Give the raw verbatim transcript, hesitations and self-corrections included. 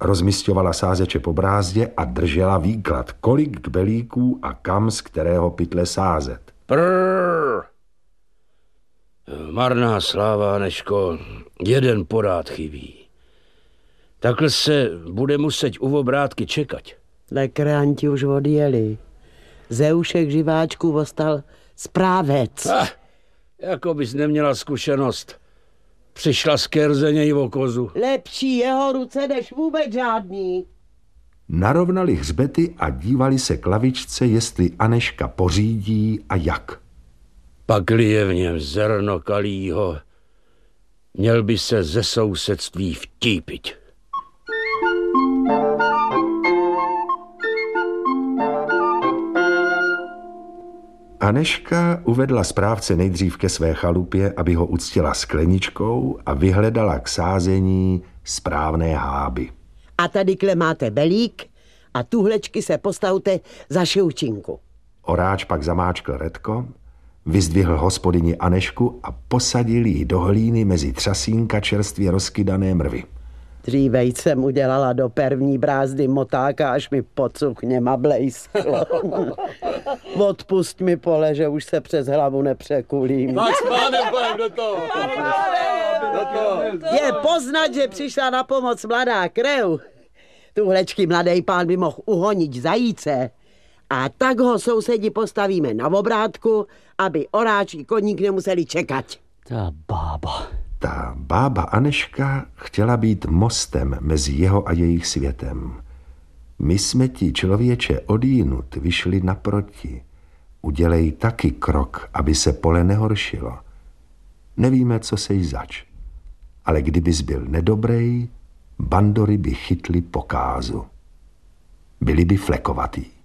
rozmisťovala sázeče po brázdě a držela výklad, kolik kbelíků a kam z kterého pytle sázet. Prrr. Marná sláva, Aneško, jeden porád chybí. Takhle se bude muset u obrátky čekat. Lekranti už odjeli. Zeušek živáčků ostal správec. Ah, jako bys neměla zkušenost. Přišla z kerzeněj o kozu. Lepší jeho ruce než vůbec žádný. Narovnali hřbety a dívali se k lavičce, jestli Aneška pořídí a jak. Pakli je v něm zrno kalího, měl by se ze sousedství vtípit. Aneška uvedla správce nejdřív ke své chalupě, aby ho uctila skleničkou a vyhledala k sázení správné háby. A tady máte belík a tuhlečky se postavte za šoučinku. Oráč pak zamáčkl redko, vyzdvihl hospodyni Anešku a posadil ji do hlíny mezi třasínka čerstvě rozkydané mrvy. Dřívej jsem udělala do první brázdy motáka, až mi pod sukněma blejsklo. Odpust mi, Pole, že už se přes hlavu nepřekulím. Tak s pánem, pánem, do toho. Do toho. Je poznat, že přišla na pomoc mladá krev. Tuhlečky mladý pán by mohl uhonit zajíce. A tak ho sousedi postavíme na obrátku, aby oráč i koník nemuseli čekat. Ta bába. Ta bába Aneška chtěla být mostem mezi jeho a jejich světem. My jsme ti, člověče, odjinud vyšli naproti. Udělej taky krok, aby se Pole nehoršilo. Nevíme, co seš zač, ale kdybys byl nedobrej, bandory by chytli po kázu. Byli by flekovatý.